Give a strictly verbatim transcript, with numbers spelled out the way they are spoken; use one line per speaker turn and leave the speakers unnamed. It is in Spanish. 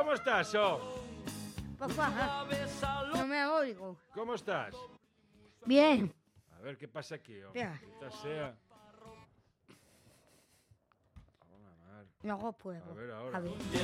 ¿Cómo estás, oh?
Papá, no me oigo.
¿Cómo estás?
Bien.
A ver, ¿qué pasa aquí, oh?
Ya.
Quizás sea...
No puedo.
A ver, ahora.
A ver.